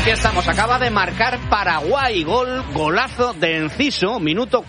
Aquí estamos, acaba de marcar Paraguay, golazo de Enciso, minuto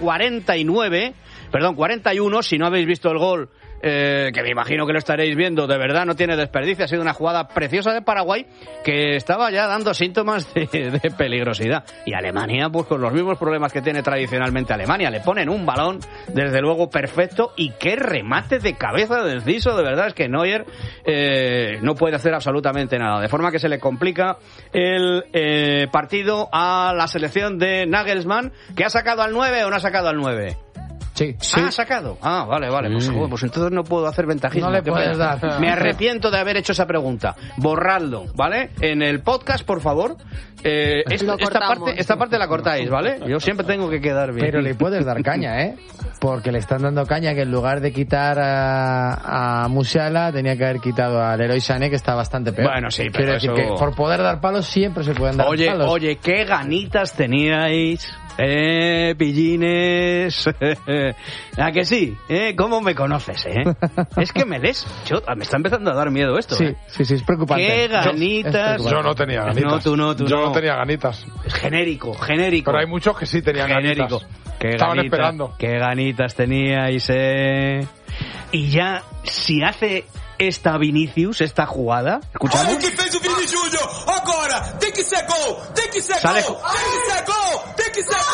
41, si no habéis visto el gol, que me imagino que lo estaréis viendo, de verdad no tiene desperdicio, ha sido una jugada preciosa de Paraguay que estaba ya dando síntomas de peligrosidad. Y Alemania, pues con los mismos problemas que tiene tradicionalmente Alemania, le ponen un balón, desde luego perfecto, y qué remate de cabeza de Enciso, de verdad es que Neuer no puede hacer absolutamente nada, de forma que se le complica el partido a la selección de Nagelsmann, que ha sacado al 9 o no ha sacado al 9. Sí. Ah, sacado. Ah, vale. Sí. Pues entonces no puedo hacer ventajismo. No le puedes dar. Me arrepiento de haber hecho esa pregunta. Borradlo, ¿vale? En el podcast, por favor. Esta parte la cortáis, ¿vale? Yo siempre tengo que quedar bien. Pero le puedes dar caña, ¿eh? Porque le están dando caña que en lugar de quitar a Musiala tenía que haber quitado al Leroy Sané, que está bastante peor. Bueno, sí, pero quiero decir que por poder dar palos siempre se pueden dar palos. Oye, qué ganitas teníais, pillines. ¿A que sí? ¿Cómo me conoces, Es que me lees. Me está empezando a dar miedo esto, Sí, es preocupante. Qué ganitas. Yo no tenía ganitas. No, tú no. Yo no tenía ganitas. Es genérico. Pero hay muchos que sí tenían genérico. Ganitas. Estaban esperando. Qué ganitas teníais, Y ya, si hace esta Vinicius, esta jugada, ¿escuchamos? Olha o que fez o Vini Júnior! Agora, tem que ser gol! Tem que ser Sale... gol! Tem que ser gol! Tem que ser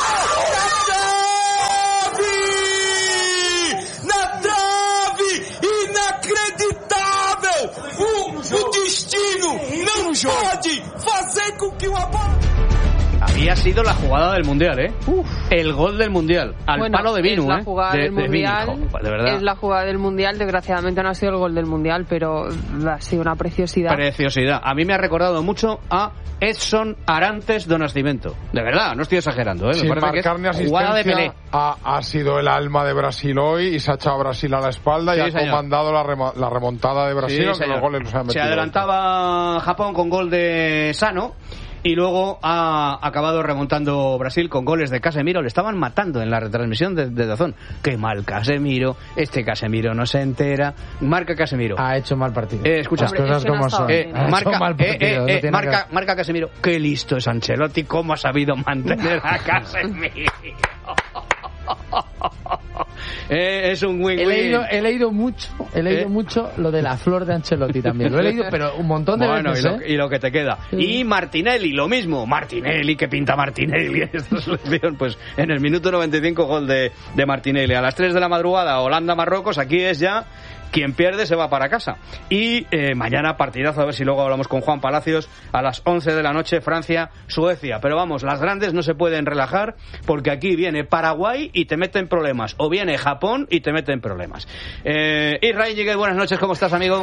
gol! Na trave! Inacreditável! O destino não pode fazer com que uma bola... Había sido la jugada del Mundial, El gol del Mundial. Al palo de Vinu, es la jugada del Mundial, de verdad. Es la jugada del Mundial, desgraciadamente no ha sido el gol del Mundial, pero ha sido una preciosidad. A mí me ha recordado mucho a Edson Arantes do Nascimento. De verdad, no estoy exagerando, Sin me parece marcar que es jugada de Pelé. Ha sido el alma de Brasil hoy y se ha echado a Brasil a la espalda y ha comandado la remontada de Brasil, aunque los goles los han metido. Se adelantaba Japón con gol de Sano. Y luego ha acabado remontando Brasil con goles de Casemiro. Le estaban matando en la retransmisión de DAZN. Qué mal Casemiro. Este Casemiro no se entera. Marca Casemiro. Ha hecho mal partido. Escucha. Las cosas como son. Marca Casemiro. Qué listo es Ancelotti. Cómo ha sabido mantener a Casemiro. Es un win-win. He leído mucho lo de la flor de Ancelotti también. Lo he leído, pero un montón de veces. Y lo que te queda. Y Martinelli, lo mismo. Martinelli, ¿qué pinta Martinelli en esta selección? Pues en el minuto 95 gol de Martinelli. A las 3 de la madrugada, Holanda-Marruecos. Aquí es ya... Quien pierde se va para casa. Y mañana partidazo, a ver si luego hablamos con Juan Palacios, a las 11 de la noche, Francia-Suecia. Pero vamos, las grandes no se pueden relajar, porque aquí viene Paraguay y te meten problemas, o viene Japón y te meten problemas. Israel Yiguel, buenas noches, ¿cómo estás, amigo?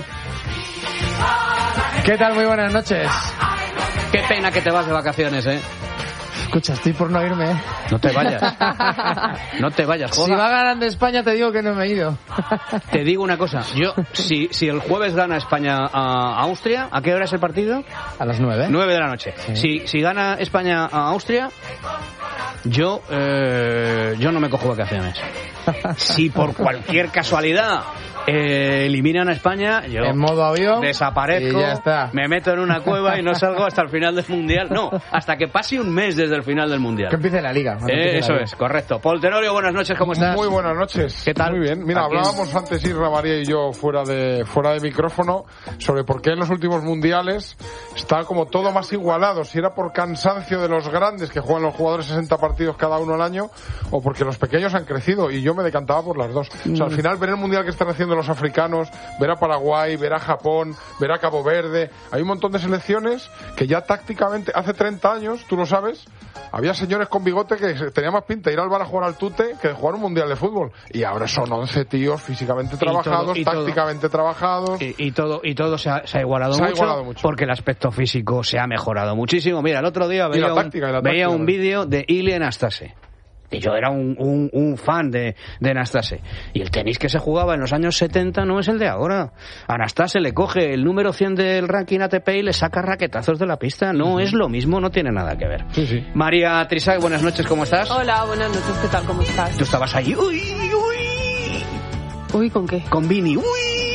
¿Qué tal? Muy buenas noches. Qué pena que te vas de vacaciones, Escucha, estoy por no irme, No te vayas. No te vayas, joda. Si va ganando España, te digo que no me he ido. Te digo una cosa. Yo, si el jueves gana España a Austria, ¿a qué hora es el partido? A las 9. 9 de la noche. Sí. Si gana España a Austria, yo no me cojo vacaciones. Si por cualquier casualidad eliminan a España, yo en modo avión desaparezco, y ya está. Me meto en una cueva y no salgo hasta el final del Mundial. No, hasta que pase un mes desde el final del Mundial. Que empiece la Liga. Eso es, correcto. Paul Tenorio, buenas noches, ¿cómo estás? Muy buenas noches. ¿Qué tal? Muy bien. Mira, hablábamos antes, Isra, María y yo, fuera de micrófono, sobre por qué en los últimos mundiales está como todo más igualado. Si era por cansancio de los grandes, que juegan los jugadores 60 partidos cada uno al año, o porque los pequeños han crecido. Y yo me decantaba por las dos. O sea, al final, ver el mundial que están haciendo los africanos, ver a Paraguay, ver a Japón, ver a Cabo Verde. Hay un montón de selecciones que ya tácticamente, hace 30 años, tú lo sabes, había señores con bigote que tenía más pinta de ir al bar a jugar al tute que de jugar un mundial de fútbol. Y ahora son 11 tíos físicamente trabajados, tácticamente trabajados. Y todo se ha igualado mucho, porque el aspecto físico se ha mejorado muchísimo. Mira, el otro día veía un vídeo de Ilie Nastase. Y yo era un fan de Nastase. Y el tenis que se jugaba en los años 70 no es el de ahora. A Nastase le coge el número 100 del ranking ATP y le saca raquetazos de la pista. No es lo mismo, no tiene nada que ver. Sí. María Trisay, buenas noches, ¿cómo estás? Hola, buenas noches, ¿qué tal? ¿Cómo estás? Tú estabas ahí. Uy, ¿con qué? Con Vini. Uy.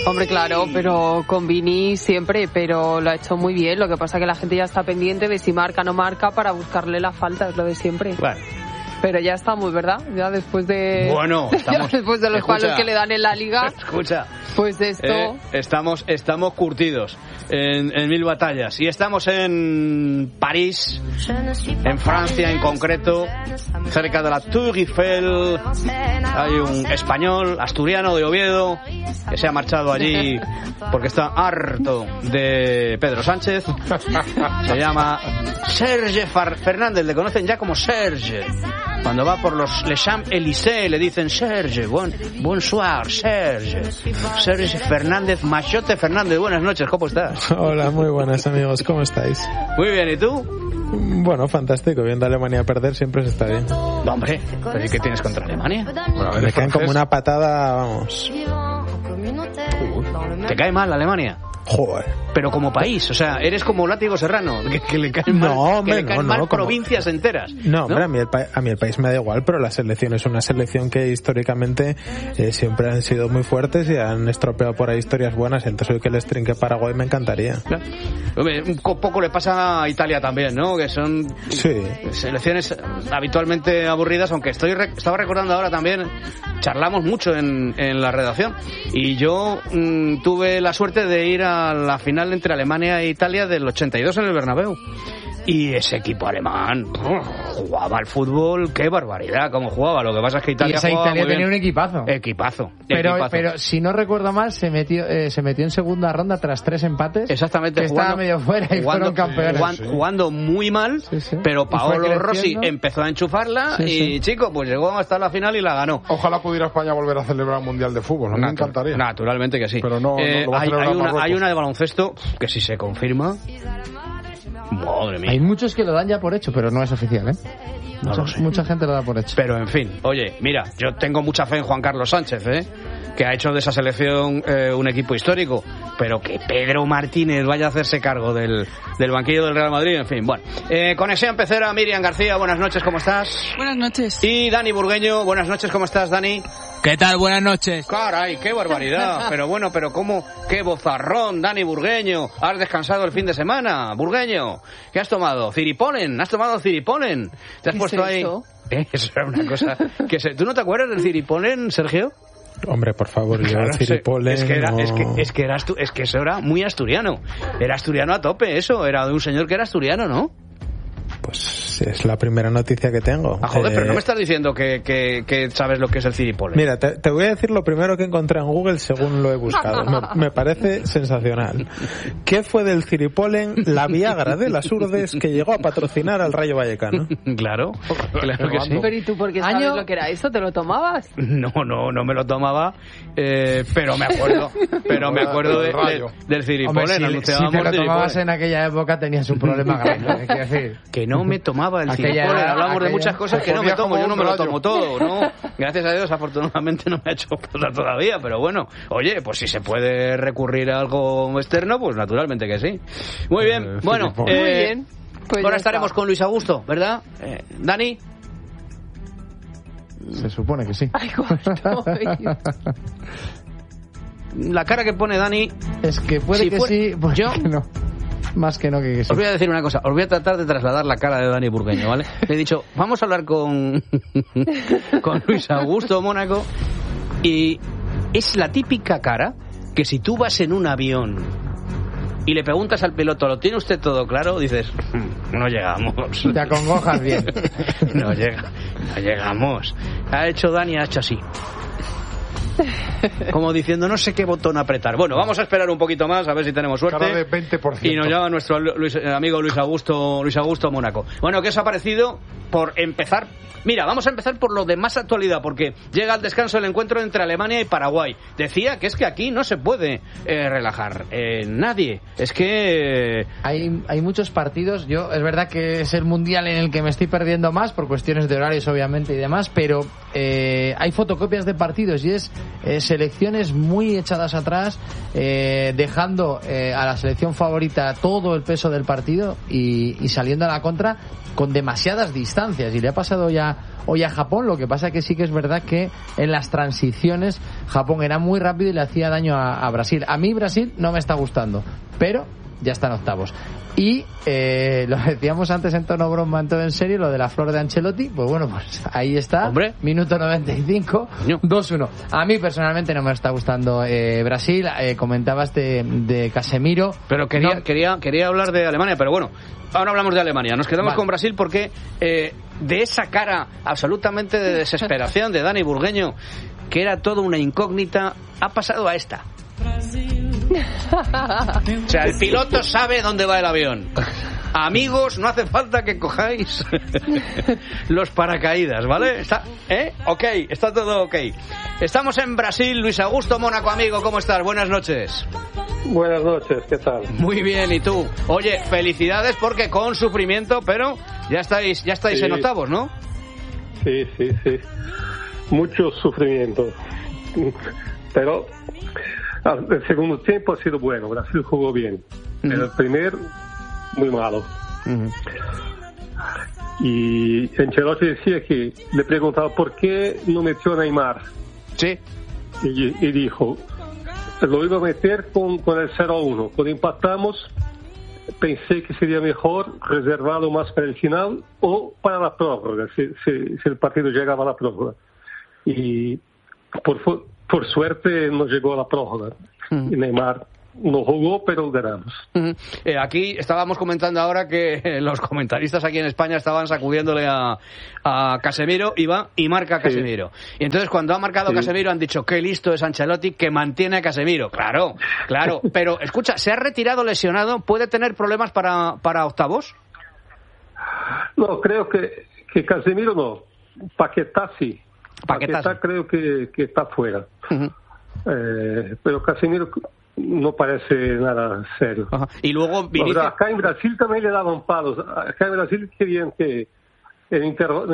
Hombre, claro, pero con Vini siempre, pero lo ha hecho muy bien. Lo que pasa que la gente ya está pendiente de si marca o no marca para buscarle la falta, es lo de siempre. Bueno. Pero ya estamos, ¿verdad? Ya después de... Bueno, estamos... ya después de los palos que le dan en la Liga. Escucha. Pues esto... Estamos curtidos en 1000 batallas. Y estamos en París, en Francia en concreto, cerca de la Tour Eiffel. Hay un español, asturiano de Oviedo, que se ha marchado allí porque está harto de Pedro Sánchez. Se llama Serge Fernández, le conocen ya como Serge. Cuando va por los Les Champs-Élysées le dicen Serge, bonsoir, Serge. Serge Fernández, Machote Fernández, buenas noches, ¿cómo estás? Hola, muy buenas amigos, ¿cómo estáis? Muy bien, ¿y tú? Bueno, fantástico, viendo a Alemania perder siempre se está bien. Hombre, ¿pero qué tienes contra Alemania? Bueno, Me caen como una patada, vamos. ¿Te cae mal Alemania? Joder. Pero como país, o sea, eres como Látigo Serrano, que le caen mal, No, hombre, que le caen no, mal no, como... provincias enteras. No, hombre, a mí el país me da igual, pero la selección es una selección que históricamente siempre han sido muy fuertes y han estropeado por ahí historias buenas. Entonces hoy que les trinque Paraguay me encantaría. Claro. Hombre, un poco le pasa a Italia también, ¿no? Que son selecciones habitualmente aburridas, aunque estaba recordando ahora también, charlamos mucho en la redacción, y yo tuve la suerte de ir a la final entre Alemania e Italia del 82 en el Bernabéu. Y ese equipo alemán jugaba al fútbol, qué barbaridad cómo jugaba. Lo que pasa es que Italia jugaba muy bien. tenía un equipazo. Equipazo. Pero si no recuerdo mal, se metió en segunda ronda tras 3 empates. Exactamente. Que estaba medio fuera y fueron campeones. Jugando muy mal, pero Paolo Rossi empezó a enchufarla y chico, pues llegó hasta la final y la ganó. Ojalá pudiera España volver a celebrar un Mundial de Fútbol, a mí me encantaría. Naturalmente que sí. Pero no lo va a celebrar Marruecos. Hay una de baloncesto que si se confirma... Madre mía. Hay muchos que lo dan ya por hecho, pero no es oficial, ¿eh? Mucha gente lo da por hecho. Pero en fin, oye, mira, yo tengo mucha fe en Juan Carlos Sánchez, que ha hecho de esa selección un equipo histórico, pero que Pedro Martínez vaya a hacerse cargo del banquillo del Real Madrid, en fin, bueno. Conexión Pecera, Miriam García, buenas noches, ¿cómo estás? Buenas noches. Y Dani Burgueño, buenas noches, ¿cómo estás, Dani? ¿Qué tal? Buenas noches. Caray, qué barbaridad. Pero bueno, pero cómo, qué bozarrón, Dani Burgueño. ¿Has descansado el fin de semana, Burgueño? ¿Qué has tomado? ¿Ciripolen? ¿Has tomado ciripolen? ¿Te has puesto ahí? Eso era una cosa que ¿Tú no te acuerdas del ciripolen, Sergio? Hombre, por favor, yo claro, ciripolen es que eso era muy asturiano. Era asturiano a tope, eso. Era de un señor que era asturiano, ¿no? Pues es la primera noticia que tengo. Ah, joder, pero no me estás diciendo que sabes lo que es el ciripolen. Mira, te voy a decir lo primero que encontré en Google según lo he buscado. Me parece sensacional. ¿Qué fue del ciripolen la Viagra de las Urdes que llegó a patrocinar al Rayo Vallecano? Claro que sí. Pero ¿y tú por qué sabes lo que era eso? ¿Te lo tomabas? No me lo tomaba, pero me acuerdo del ciripolen. Hombre, si te lo tomabas en aquella época tenías un problema grave, quiero decir. Que no me tomaba el ciripolen. Hablamos de muchas cosas que no me tomo. Yo no me lo tomo todo, ¿no? Gracias a Dios, afortunadamente no me ha hecho falta todavía, pero bueno, oye, pues si se puede recurrir a algo externo, pues naturalmente que sí. Muy bien, bueno, muy bien. Pues ahora estaremos con Luis Augusto, ¿verdad? Dani. Se supone que sí. Ay, la cara que pone Dani es que puede que sí, pues yo que no. Más que no que sí. Os voy a decir una cosa, os voy a tratar de trasladar la cara de Dani Burgueño, ¿vale? Le he dicho, vamos a hablar con Luis Augusto Mónaco, y es la típica cara que si tú vas en un avión y le preguntas al piloto, ¿lo tiene usted todo claro? Dices, no llegamos. Te acongojas bien. No llegamos. Ha hecho así. Como diciendo, no sé qué botón apretar. Bueno, vamos a esperar un poquito más, a ver si tenemos suerte. Cara de 20%. Y nos llama nuestro amigo Luis Augusto Mónaco. Bueno, ¿qué os ha parecido? Por empezar, mira, vamos a empezar por lo de más actualidad, porque llega al descanso el encuentro entre Alemania y Paraguay. Decía que es que aquí no se puede relajar nadie. Es que hay muchos partidos. Es verdad que es el mundial en el que me estoy perdiendo más por cuestiones de horarios, obviamente, y demás, pero hay fotocopias de partidos y es selecciones muy echadas atrás, dejando a la selección favorita todo el peso del partido y saliendo a la contra con demasiadas distancias. Y le ha pasado ya hoy a Japón. Lo que pasa que sí que es verdad que en las transiciones Japón era muy rápido y le hacía daño a Brasil. A mí Brasil no me está gustando, pero ya está en octavos. Y lo decíamos antes en tono broma, en todo en serio, lo de la flor de Ancelotti, pues bueno, pues ahí está. Hombre. Minuto 95, 2-1. A mí personalmente no me está gustando Brasil. Comentabas de Casemiro. Pero quería hablar de Alemania, pero bueno, ahora hablamos de Alemania. Nos quedamos con Brasil porque de esa cara absolutamente de desesperación de Dani Burgueño, que era toda una incógnita, ha pasado a esta. O sea, el piloto sabe dónde va el avión. Amigos, no hace falta que cojáis los paracaídas, ¿vale? ¿Está? Ok, está todo ok. Estamos en Brasil. Luis Augusto Mónaco, amigo, ¿cómo estás? Buenas noches. Buenas noches, ¿qué tal? Muy bien, ¿y tú? Oye, felicidades porque con sufrimiento, pero ya estáis sí. En octavos, ¿no? Sí. Mucho sufrimiento. Pero el segundo tiempo ha sido bueno, Brasil jugó bien. El primer, muy malo. Y Ancelotti decía que le preguntaba por qué no metió a Neymar. Sí. Y dijo, lo iba a meter con el 0-1. Cuando empatamos, pensé que sería mejor reservarlo más para el final o para la prórroga, si el partido llegaba a la prórroga. Y por suerte no llegó a la prórroga. Y Neymar no jugó, pero ganamos. Aquí estábamos comentando ahora que los comentaristas aquí en España estaban sacudiéndole a Casemiro, y va y marca a Casemiro. Y entonces cuando ha marcado Casemiro han dicho qué listo es Ancelotti que mantiene a Casemiro. Claro. Pero escucha, ¿se ha retirado lesionado? ¿Puede tener problemas para octavos? No, creo que Casemiro no. Paquetá sí. Paquetá creo que está fuera. Pero Casemiro no parece nada serio. Ajá. Y luego Vinicius... Acá en Brasil también le daban palos. Acá en Brasil querían que en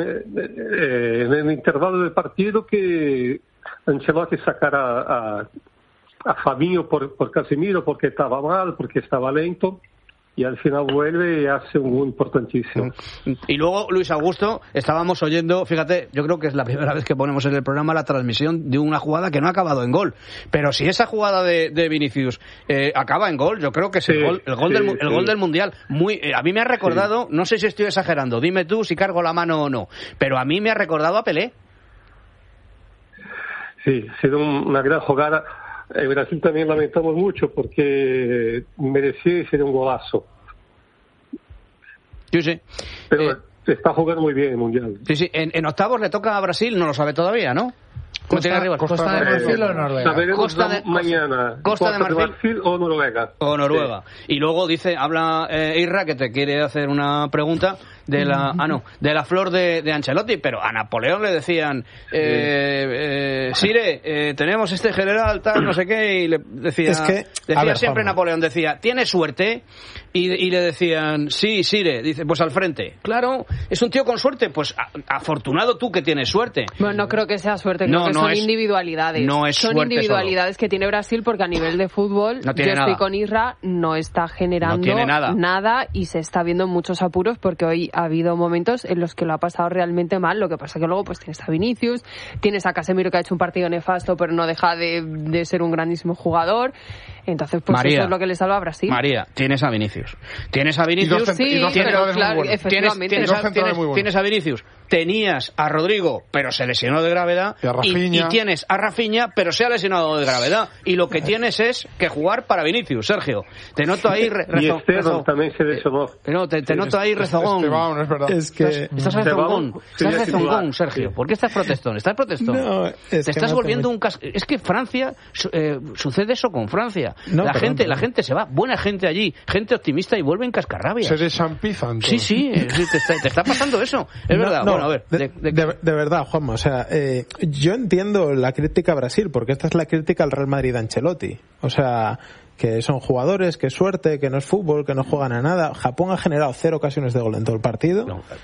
el intervalo del partido que Ancelotti sacara a Fabinho por Casemiro porque estaba mal, porque estaba lento. Y al final vuelve y hace un gol importantísimo. Y luego, Luis Augusto, estábamos oyendo, fíjate, yo creo que es la primera vez que ponemos en el programa la transmisión de una jugada que no ha acabado en gol. Pero si esa jugada de Vinicius acaba en gol, yo creo que es el gol del Mundial. A mí me ha recordado, no sé si estoy exagerando, dime tú si cargo la mano o no, pero a mí me ha recordado a Pelé. Sí, ha sido una gran jugada. En Brasil también lamentamos mucho porque merecía ser un golazo. Sí. Pero está jugando muy bien el Mundial. Sí. En octavos le toca a Brasil, no lo sabe todavía, ¿no? ¿Costa de Marfil o Noruega? Saberemos mañana. ¿Costa de Marfil o Noruega? Sí. Y luego habla Irra que te quiere hacer una pregunta de la flor de Ancelotti, pero a Napoleón le decían Sire, tenemos este general tal no sé qué, y le decía siempre Napoleón decía, ¿tiene suerte? Y le decían, sí, Sire, dice, pues al frente. Claro, es un tío con suerte, pues afortunado tú que tienes suerte. Bueno, no creo que sea suerte, creo que son individualidades. Son individualidades solo que tiene Brasil, porque a nivel de fútbol, estoy con Isra, no está generando nada y se está viendo muchos apuros, porque hoy ha habido momentos en los que lo ha pasado realmente mal. Lo que pasa que luego pues tienes a Vinicius, tienes a Casemiro que ha hecho un partido nefasto, pero no deja de ser un grandísimo jugador. Entonces, pues María, eso es lo que le salva a Brasil. María, tienes a Vinicius. Tienes a Vinicius. Tenías a Rodrigo, pero se lesionó de gravedad. Y tienes a Rafinha, pero se ha lesionado de gravedad. Y lo que tienes es que jugar para Vinicius, Sergio. Te noto ahí rezongón. También se lesionó. Te noto ahí rezongón. Esteban, es verdad. Es que... Estás rezongón, Sergio. ¿Por qué estás protestón? ¿Estás protestón? No, te estás volviendo un... Es que Francia... sucede eso con Francia. La gente se va. Buena gente allí. Gente optimista y vuelven cascarrabias. Se desampizan. Sí. Te está pasando eso. Es verdad. A ver, de verdad, Juanma, o sea, yo entiendo la crítica a Brasil, porque esta es la crítica al Real Madrid de Ancelotti. O sea, que son jugadores, que es suerte, que no es fútbol, que no juegan a nada. Japón ha generado 0 ocasiones de gol en todo el partido.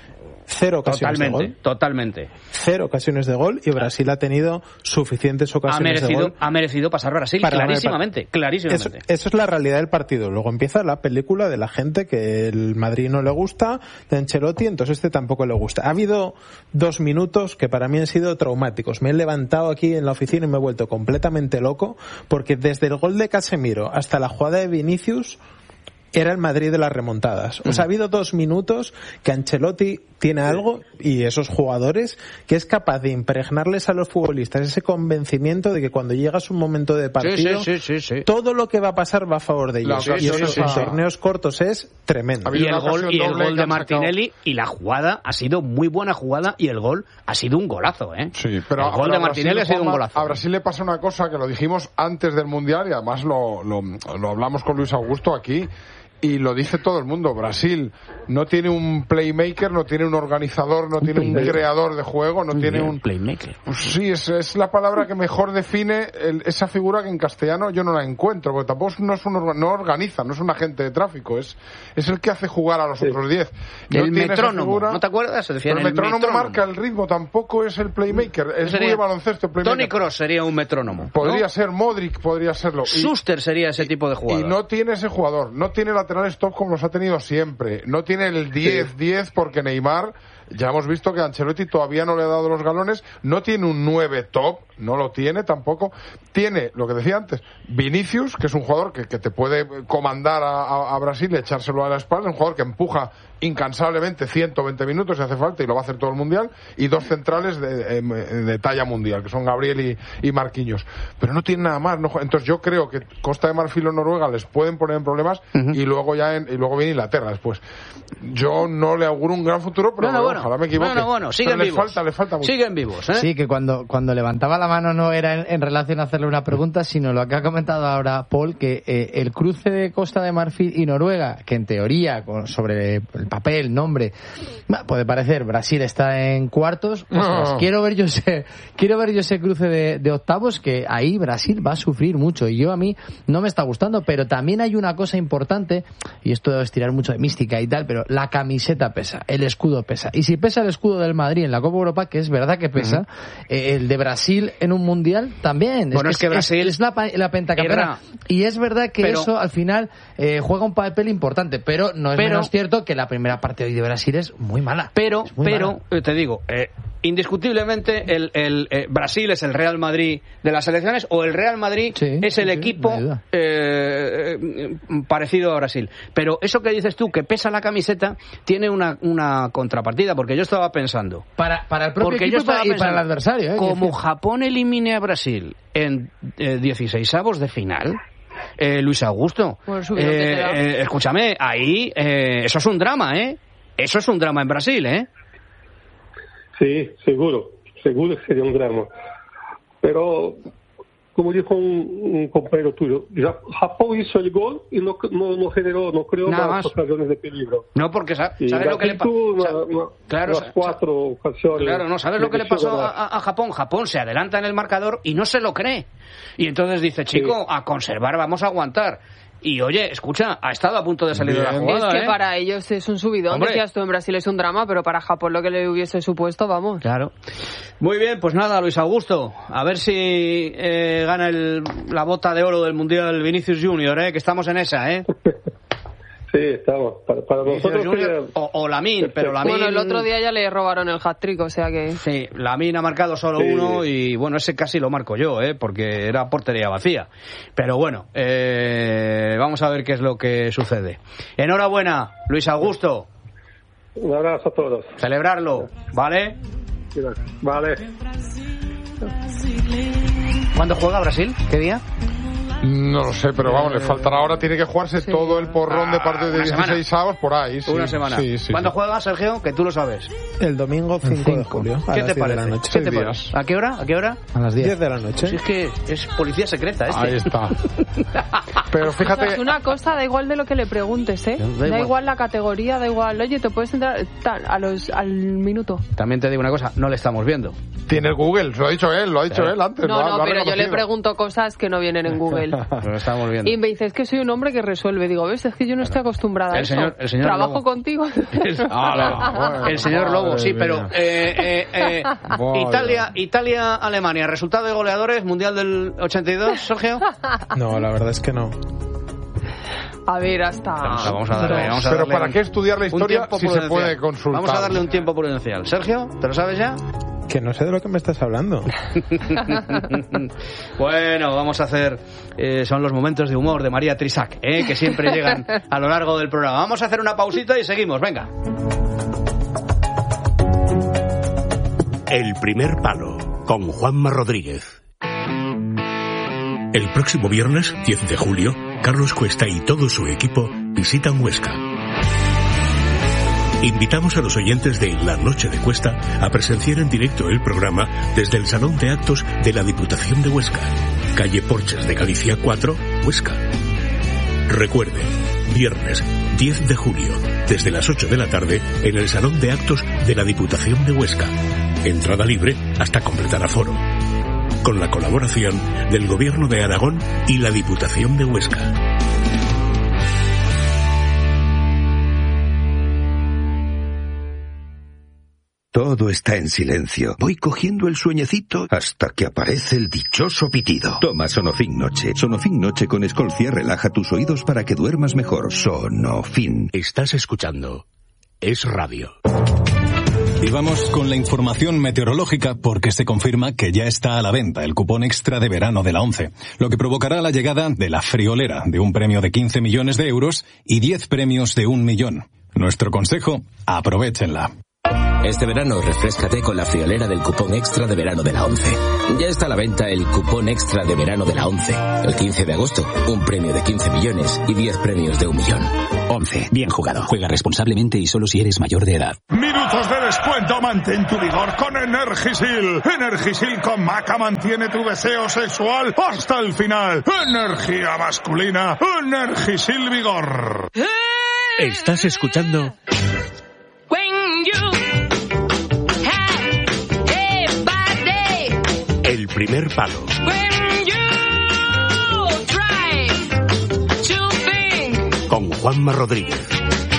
0 ocasiones de gol. Totalmente. 0 ocasiones de gol y Brasil ha tenido suficientes ocasiones de gol. Ha merecido pasar Brasil clarísimamente. Eso es la realidad del partido. Luego empieza la película de la gente que el Madrid no le gusta, de Ancelotti, entonces tampoco le gusta. Ha habido 2 minutos que para mí han sido traumáticos. Me he levantado aquí en la oficina y me he vuelto completamente loco porque desde el gol de Casemiro hasta la jugada de Vinicius era el Madrid de las remontadas. O sea, ha habido 2 minutos que Ancelotti tiene algo, y esos jugadores, que es capaz de impregnarles a los futbolistas ese convencimiento de que cuando llegas un momento de partido, todo lo que va a pasar va a favor de ellos. Y eso en torneos cortos es tremendo. Y el gol de Martinelli y la jugada ha sido muy buena jugada y el gol ha sido un golazo, ¿eh? Sí, pero el gol de Martinelli ha sido un golazo. A Brasil le pasa una cosa que lo dijimos antes del Mundial y además lo hablamos con Luis Augusto aquí. Y lo dice todo el mundo, Brasil no tiene un playmaker, no tiene un organizador, no tiene un creador de juego, no tiene un... playmaker. Pues sí, es la palabra que mejor define esa figura que en castellano yo no la encuentro, porque tampoco no organiza, no es un agente de tráfico, es el que hace jugar a los otros 10. El metrónomo, ¿no te acuerdas? Pero el metrónomo marca el ritmo, tampoco es el playmaker, es muy baloncesto el playmaker. Toni Kroos sería un metrónomo. Podría ser, Modric podría serlo. Schuster sería ese tipo de jugador. Y no tiene ese jugador, no tiene laterales top como los ha tenido siempre, no tiene el 10-10 porque Neymar, ya hemos visto que Ancelotti todavía no le ha dado los galones, no tiene un 9 top, no lo tiene tampoco, tiene, lo que decía antes, Vinicius, que es un jugador que te puede comandar a Brasil y echárselo a la espalda, un jugador que empuja incansablemente 120 minutos si hace falta y lo va a hacer todo el Mundial, y 2 centrales de talla mundial, que son Gabriel y Marquinhos, pero no tiene nada más, entonces yo creo que Costa de Marfil o Noruega les pueden poner en problemas y luego viene Inglaterra después. Yo no le auguro un gran futuro, pero ojalá me equivoque. Bueno, siguen vivos. Le falta mucho. Siguen vivos, ¿eh? Sí, que cuando levantaba la mano no era en relación a hacerle una pregunta, sino lo que ha comentado ahora Paul, que el cruce de Costa de Marfil y Noruega, que en teoría, sobre el papel, nombre, puede parecer Brasil está en cuartos. Ostras, quiero ver yo ese cruce de octavos, que ahí Brasil va a sufrir mucho, y a mí no me está gustando, pero también hay una cosa importante, y esto es tirar mucho de mística y tal, pero la camiseta pesa, el escudo pesa, y si pesa el escudo del Madrid en la Copa Europa, que es verdad que pesa, el de Brasil en un Mundial también. Bueno, es que Brasil es la pentacampeona, y es verdad que eso al final juega un papel importante, pero no es menos cierto que la primera parte hoy de Brasil es muy mala. Pero te digo, indiscutiblemente el Brasil es el Real Madrid de las selecciones, o el Real Madrid es el equipo parecido a Brasil. Pero eso que dices tú, que pesa la camiseta, tiene una contrapartida, porque yo estaba pensando para el propio equipo y para el adversario, como Japón elimine a Brasil en 16avos de final, Luis Augusto, escúchame, ahí eso es un drama, eso es un drama en Brasil, Sí, seguro que sería un drama. Pero, como dijo un compañero tuyo, Japón hizo el gol y no generó, no creó más ocasiones de peligro. No, porque ¿sabes lo que le pasó? Claro, 4 ocasiones. Claro, no, ¿sabes lo que le pasó a Japón? Japón se adelanta en el marcador y no se lo cree. Y entonces dice, chico, a conservar, vamos a aguantar. Y oye, escucha, ha estado a punto de salir de la jugada. Es que para ellos es un subidón. Hombre. Decías tú, en Brasil es un drama, pero para Japón lo que le hubiese supuesto, vamos. Claro. Muy bien, pues nada, Luis Augusto, a ver si gana la bota de oro del Mundial Vinicius Junior, que estamos en esa, Sí, estamos. Para nosotros Junior, o Lamine, pero Lamine... Bueno, el otro día ya le robaron el hat-trick, o sea que... Sí, Lamine ha marcado solo uno y bueno, ese casi lo marco yo, porque era portería vacía. Pero bueno, vamos a ver qué es lo que sucede. Enhorabuena, Luis Augusto. Un abrazo a todos. Celebrarlo, ¿vale? Vale. ¿Cuándo juega Brasil? ¿Qué día? No lo sé, pero vamos, le faltará ahora, tiene que jugarse todo el porrón de parte de 16avos por ahí. Una semana. ¿Cuándo juega, Sergio? Que tú lo sabes. El domingo 5 de julio. ¿Qué te parece? ¿Qué te parece? ¿A qué hora? A las 10 de la noche. Si es que es policía secreta Ahí está. Pero fíjate... O sea, es una cosa, da igual de lo que le preguntes, ¿eh? Da igual la categoría, da igual... Oye, te puedes entrar al minuto. También te digo una cosa, no le estamos viendo. Tiene Google, lo ha dicho él antes. No, pero yo le pregunto cosas que no vienen en Google. Lo estamos viendo. Y me dice, es que soy un hombre que resuelve. Digo, ves, es que yo no estoy acostumbrada a eso. El señor Trabajo Lobo. Contigo. El señor Lobo, sí, pero... Italia-Alemania, resultado de goleadores, Mundial del 82, Sergio. No, la verdad es que no. A ver, hasta... Vamos a darle pero ¿para qué estudiar la historia si se puede consultar? Vamos a darle un tiempo prudencial. Sergio, ¿te lo sabes ya? Que no sé de lo que me estás hablando. Bueno, vamos a hacer... son los momentos de humor de María Trisac, que siempre llegan a lo largo del programa. Vamos a hacer una pausita y seguimos, venga. El primer palo, con Juanma Rodríguez. El próximo viernes, 10 de julio, Carlos Cuesta y todo su equipo visitan Huesca. Invitamos a los oyentes de La Noche de Cuesta a presenciar en directo el programa desde el Salón de Actos de la Diputación de Huesca, calle Porches de Galicia 4, Huesca. Recuerde, viernes 10 de julio, desde las 8 de la tarde, en el Salón de Actos de la Diputación de Huesca. Entrada libre hasta completar aforo. Con la colaboración del Gobierno de Aragón y la Diputación de Huesca. Todo está en silencio. Voy cogiendo el sueñecito hasta que aparece el dichoso pitido. Toma Sonofin Noche. Sonofin Noche con Escolcia relaja tus oídos para que duermas mejor. Sonofin. Estás escuchando Es Radio. Y vamos con la información meteorológica porque se confirma que ya está a la venta el cupón extra de verano de la ONCE, lo que provocará la llegada de la friolera de un premio de 15 millones de euros y 10 premios de 1 millón. Nuestro consejo, aprovéchenla. Este verano refréscate con la friolera del cupón extra de verano de la ONCE. Ya está a la venta el cupón extra de verano de la ONCE. El 15 de agosto, un premio de 15 millones y 10 premios de 1 millón. ONCE, bien jugado. Juega responsablemente y solo si eres mayor de edad. Minutos de descuento, mantén tu vigor con Energisil. Energisil con Maca mantiene tu deseo sexual hasta el final. Energía masculina, Energisil Vigor. Estás escuchando... El primer palo. Con Juanma Rodríguez.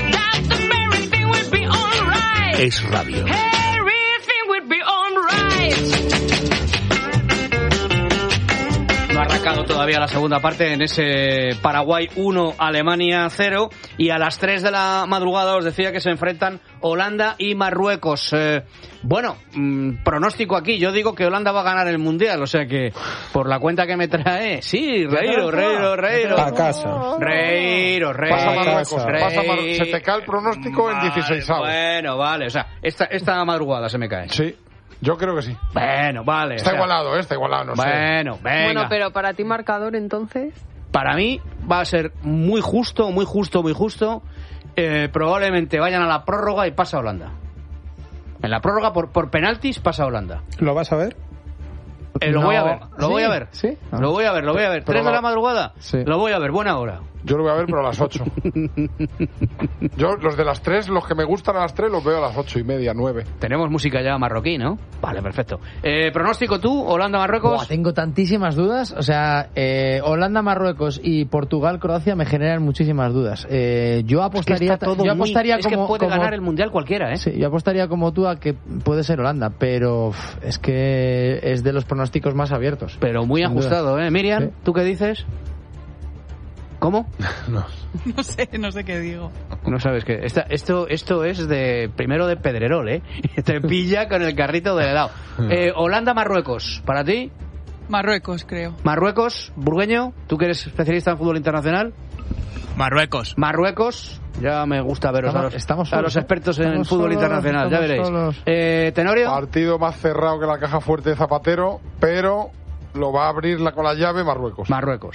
Es Radio. No ha arrancado todavía la segunda parte en ese Paraguay 1, Alemania 0. Y a las 3 de la madrugada os decía que se enfrentan Holanda y Marruecos. Pronóstico aquí. Yo digo que Holanda va a ganar el Mundial. O sea que, por la cuenta que me trae... Sí, Reiro. A casa. Reiro. Pasa Marruecos. Se te cae el pronóstico en 16avos. Bueno, vale. O sea, esta madrugada se me cae. Sí. Yo creo que sí. Bueno, vale. Está igualado, no sé. Bueno, venga. Bueno, pero para ti marcador, entonces... Para mí va a ser muy justo. Probablemente vayan a la prórroga y pasa Holanda. En la prórroga, por penaltis, pasa Holanda. ¿Lo vas a ver? Lo voy a ver. ¿Sí? Lo voy a ver. 3 de la madrugada. Sí. Lo voy a ver, buena hora. Yo lo voy a ver, pero a las 8. Yo, los de las 3, los que me gustan a las 3, los veo a las 8:30, 9. Tenemos música ya marroquí, ¿no? Vale, perfecto. ¿Pronóstico tú? ¿Holanda-Marruecos? Tengo tantísimas dudas. O sea, Holanda-Marruecos y Portugal-Croacia me generan muchísimas dudas. Yo apostaría que puede ganar el Mundial cualquiera, ¿eh? Sí, yo apostaría como tú a que puede ser Holanda, pero es que es de los pronósticos más abiertos. Pero muy ajustado, ¿eh? Miriam, sí. ¿Tú qué dices? ¿Cómo? No sé qué digo. No sabes qué. Esto es primero de Pedrerol, ¿eh? Te pilla con el carrito de helado. Holanda-Marruecos, ¿para ti? Marruecos, creo. Marruecos, Burgueño, tú que eres especialista en fútbol internacional. Marruecos. Ya me gusta veros a los expertos en fútbol internacional, ya veréis. Tenorio. Partido más cerrado que la caja fuerte de Zapatero, pero... lo va a abrir con la llave Marruecos.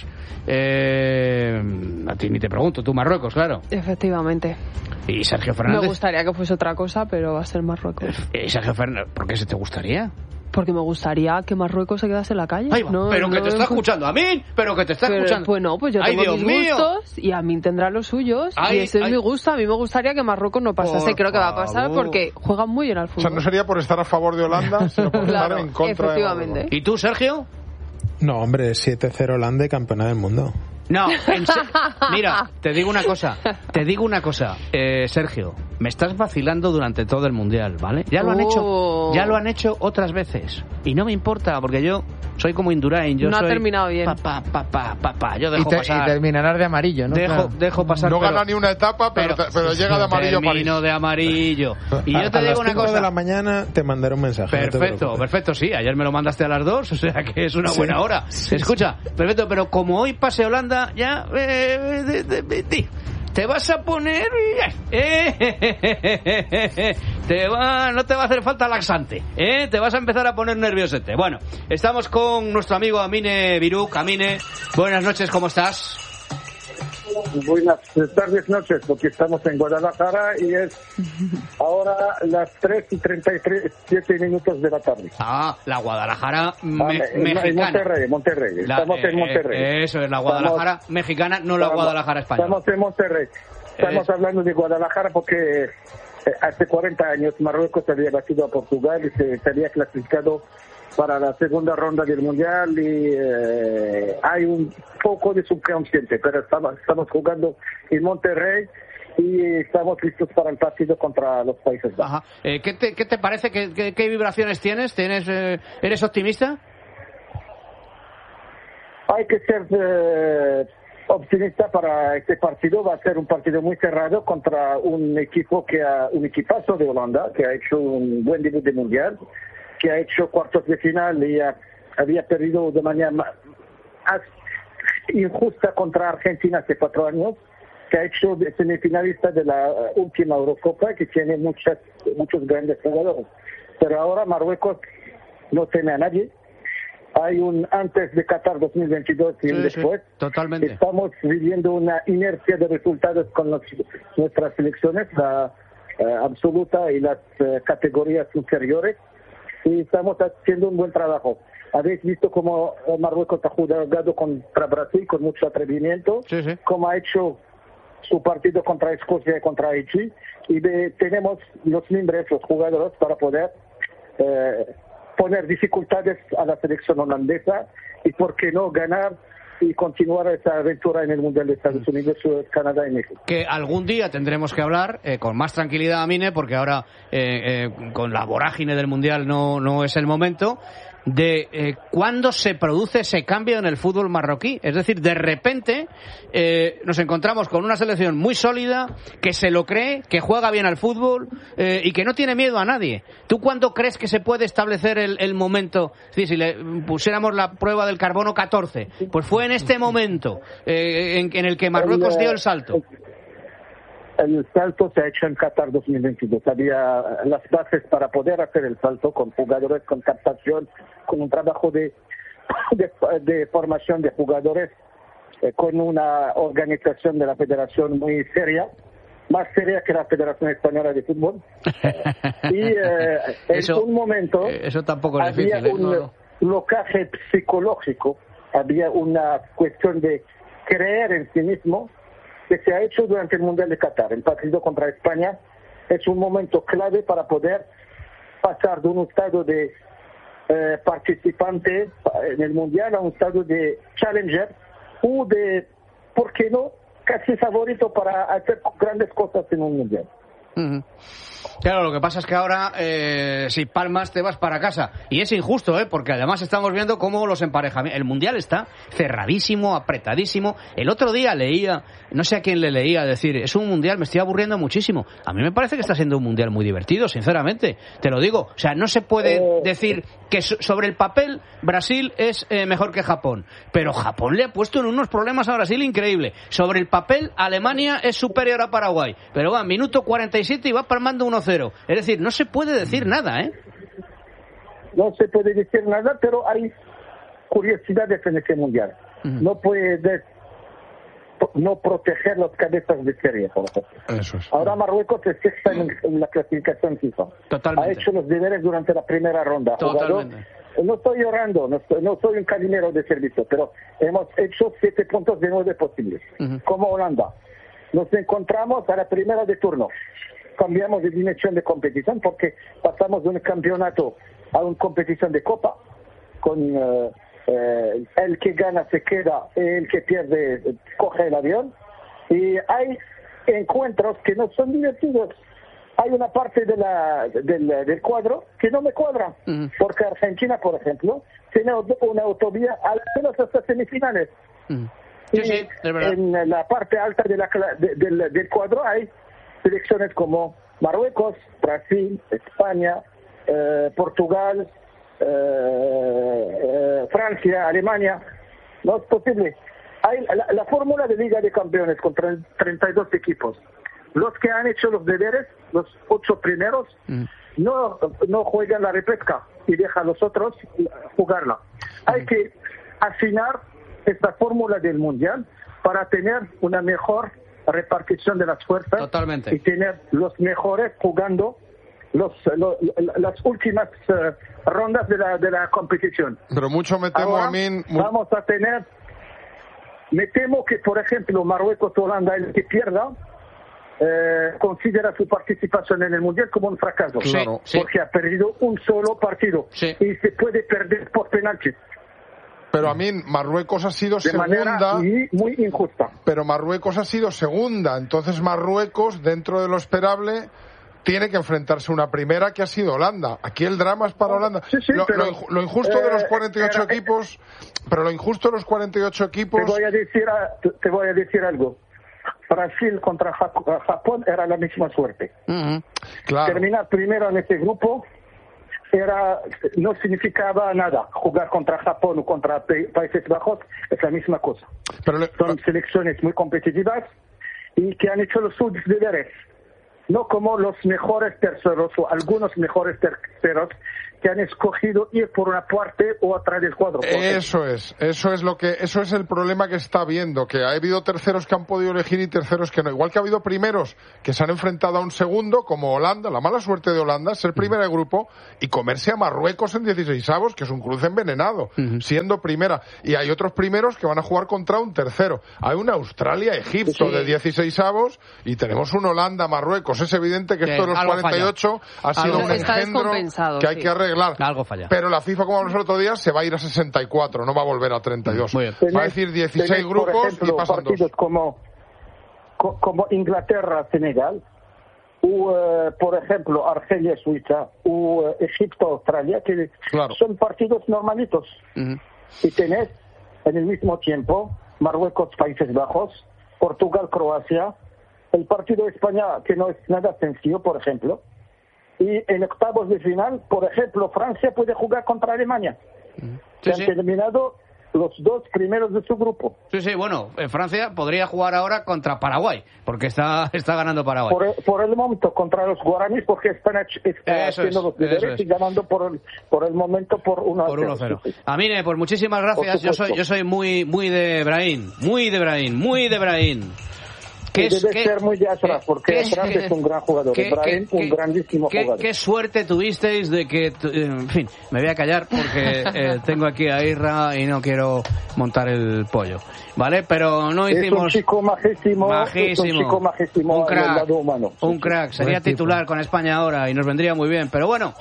A ti ni te pregunto, tú Marruecos, claro. Efectivamente. ¿Y Sergio Fernández? Me gustaría que fuese otra cosa, pero va a ser Marruecos. ¿Y Sergio Fernández? ¿Por qué se te gustaría? Porque me gustaría que Marruecos se quedase en la calle. Ay, no, pero que te está escuchando a mí, pero que te está escuchando. Pues no, pues yo tengo mis gustos y a mí tendrá los suyos. Y ese es mi gusto. A mí me gustaría que Marruecos no pasase. Creo que va a pasar porque juegan muy bien al fútbol. O sea, no sería por estar a favor de Holanda, sino por estar en contra efectivamente. ¿Y tú, Sergio? No, hombre, 7-0 Holanda y campeona del mundo. No, mira, te digo una cosa, Sergio, me estás vacilando durante todo el Mundial, ¿vale? Ya lo han hecho otras veces y no me importa porque yo soy como Indurain, yo no soy ha terminado bien. Yo dejo pasar. Y terminarás de amarillo, ¿no? Dejo pasar. No gana ni una etapa, pero llega de amarillo a París. Termino de amarillo. Y yo te digo una cosa. A las 5 de la mañana te mandaré un mensaje. Perfecto, sí. Ayer me lo mandaste a las 2, o sea que es una buena hora. Sí. Escucha, perfecto, pero como hoy pase Holanda, ya te vas a poner no te va a hacer falta laxante, te vas a empezar a poner nerviosete. Bueno, estamos con nuestro amigo Amine Biruk. Amine, buenas noches, ¿cómo estás? Buenas tardes, noches, porque estamos en Guadalajara y es ahora las 3:37 minutos de la tarde. La Guadalajara mexicana. Monterrey. Estamos en Monterrey. Eso es, la Guadalajara mexicana, no la Guadalajara española. Estamos en Monterrey. Estamos hablando de Guadalajara porque hace 40 años Marruecos había batido a Portugal y se había clasificado para la segunda ronda del Mundial y hay un poco de subconsciente, pero estamos jugando en Monterrey y estamos listos para el partido contra los Países Bajos. Ajá. ¿Qué te parece? ¿Qué vibraciones tienes? ¿Eres optimista? Hay que ser optimista para este partido. Va a ser un partido muy cerrado contra un equipazo de Holanda que ha hecho un buen debut de Mundial, que ha hecho cuartos de final y había perdido de manera injusta contra Argentina hace 4 años, que ha hecho semifinalista de la última Eurocopa, que tiene muchos grandes jugadores. Pero ahora Marruecos no teme a nadie. Hay un antes de Qatar 2022 y un después. Totalmente. Estamos viviendo una inercia de resultados con nuestras selecciones, la absoluta y las categorías inferiores. Y estamos haciendo un buen trabajo. Habéis visto cómo Marruecos ha jugado contra Brasil con mucho atrevimiento, cómo ha hecho su partido contra Escocia y contra Haití, y tenemos los miembros, los jugadores, para poder poner dificultades a la selección holandesa y, por qué no, ganar y continuar esa aventura en el Mundial de Estados Unidos, Canadá y México. Que algún día tendremos que hablar con más tranquilidad, Amine, porque ahora con la vorágine del Mundial no es el momento, de cuándo se produce ese cambio en el fútbol marroquí. Es decir, de repente nos encontramos con una selección muy sólida, que se lo cree, que juega bien al fútbol y que no tiene miedo a nadie. ¿Tú cuándo crees que se puede establecer el momento? Es decir, si le pusiéramos la prueba del carbono 14, pues fue en este momento en el que Marruecos dio el salto. El salto se ha hecho en Qatar 2022. Había las bases para poder hacer el salto, con jugadores, con captación, con un trabajo de formación de jugadores, con una organización de la federación muy seria, más seria que la Federación Española de Fútbol. Y en un momento eso tampoco es había difícil, un blocaje psicológico, había una cuestión de creer en sí mismo, que se ha hecho durante el Mundial de Qatar. El partido contra España es un momento clave para poder pasar de un estado de participante en el Mundial a un estado de challenger o de, ¿por qué no?, casi favorito para hacer grandes cosas en un Mundial. Claro, lo que pasa es que ahora si palmas te vas para casa, y es injusto, porque además estamos viendo cómo los emparejamientos, el Mundial está cerradísimo, apretadísimo. El otro día leía, no sé a quién le leía decir, es un Mundial, me estoy aburriendo muchísimo. A mí me parece que está siendo un Mundial muy divertido, sinceramente, te lo digo. O sea, no se puede decir que sobre el papel Brasil es mejor que Japón, pero Japón le ha puesto en unos problemas a Brasil increíble. Sobre el papel Alemania es superior a Paraguay, pero va, minuto 47 y va palmando 1-0. Es decir, no se puede decir nada, No se puede decir nada, pero hay curiosidades en este Mundial. No puede no proteger las cabezas de serie, por ejemplo. Eso es. Ahora Marruecos es sexta en la clasificación FIFA. Totalmente. Ha hecho los deberes durante la primera ronda. Totalmente. No estoy llorando, no soy un caminero de servicio, pero hemos hecho 7 puntos de 9 posibles. Como Holanda. Nos encontramos a la primera de turno. Cambiamos de dimensión de competición porque pasamos de un campeonato a una competición de copa con el que gana se queda, el que pierde coge el avión, y hay encuentros que no son divertidos. Hay una parte del cuadro que no me cuadra, porque Argentina, por ejemplo, tiene una autovía al menos hasta semifinales. Sí, es verdad. En la parte alta del cuadro hay selecciones como Marruecos, Brasil, España, Portugal, Francia, Alemania. No es posible. Hay la fórmula de Liga de Campeones con 32 equipos. Los que han hecho los deberes, los 8 primeros, no juegan la repesca y dejan a los otros jugarla. Hay que afinar esta fórmula del Mundial para tener una mejor repartición de las fuerzas. Totalmente. Y tener los mejores jugando las últimas rondas de la competición. Pero mucho me temo ahora, a mí... Vamos a tener... Me temo que, por ejemplo, Marruecos-Holanda, el que pierda, considera su participación en el Mundial como un fracaso. Claro. Porque ha perdido un solo partido. Y se puede perder por penalti. Pero a mí Marruecos ha sido segunda. De manera muy injusta. Pero Marruecos ha sido segunda. Entonces Marruecos, dentro de lo esperable, tiene que enfrentarse a una primera que ha sido Holanda. Aquí el drama es para Holanda. Lo injusto de los 48 equipos... Pero lo injusto de los 48 equipos... Te voy a decir algo. Brasil contra Japón era la misma suerte. Claro. Terminar primero en este grupo no significaba nada. Jugar contra Japón o contra Países Bajos es la misma cosa. Son selecciones muy competitivas y que han hecho los sus deberes. No como los mejores terceros o algunos mejores terceros que han escogido ir por una parte o otra del cuadro. Eso es el problema que está habiendo, que ha habido terceros que han podido elegir y terceros que no. Igual que ha habido primeros que se han enfrentado a un segundo, como Holanda. La mala suerte de Holanda es ser primera de grupo y comerse a Marruecos en 16avos, que es un cruce envenenado, siendo primera. Y hay otros primeros que van a jugar contra un tercero. Hay una Australia-Egipto de 16avos y tenemos un Holanda-Marruecos. Es evidente que esto de los 48 ha sido un engendro que hay que arreglar. Algo falla. Pero la FIFA, como hablamos el otro día, se va a ir a 64, no va a volver a 32. Va a decir 16 grupos, por ejemplo, y pasan partidos dos. Como Inglaterra-Senegal, o por ejemplo Argelia-Suiza, o Egipto-Australia, que son partidos normalitos. Y tenés en el mismo tiempo Marruecos-Países Bajos, Portugal-Croacia, el partido de España, que no es nada sencillo, por ejemplo. Y en octavos de final, por ejemplo, Francia puede jugar contra Alemania. Se han terminado los 2 primeros de su grupo. Bueno, Francia podría jugar ahora contra Paraguay, porque está ganando Paraguay. Por el momento, contra los guaraníes, porque están haciendo los deberes y ganando por el momento por 1-0. Amine, pues muchísimas gracias. Yo soy muy de Brahim, muy de Brahim. Debe ser muy de atrás, porque Ashraf es un gran jugador. Brahim, un grandísimo jugador. Qué suerte tuvisteis de que... En fin, me voy a callar porque tengo aquí a Isra y no quiero montar el pollo. ¿Vale? Pero no hicimos... Es un chico majísimo. Un crack. En el lado humano. Un crack. Sería titular con España ahora y nos vendría muy bien. Pero bueno,